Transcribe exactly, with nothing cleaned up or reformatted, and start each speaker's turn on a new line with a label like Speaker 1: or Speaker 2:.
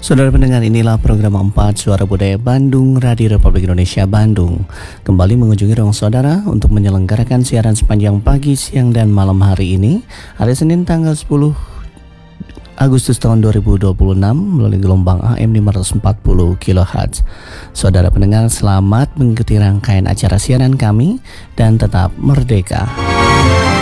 Speaker 1: Saudara pendengar, inilah program empat Suara Budaya Bandung, Radio Republik Indonesia Bandung. Kembali mengunjungi ruang saudara untuk menyelenggarakan siaran sepanjang pagi, siang, dan malam hari ini, hari Senin tanggal sepuluh Agustus tahun dua ribu dua puluh enam melalui gelombang A M lima ratus empat puluh kilohertz. Saudara pendengar, selamat mengikuti rangkaian acara siaran kami dan tetap merdeka.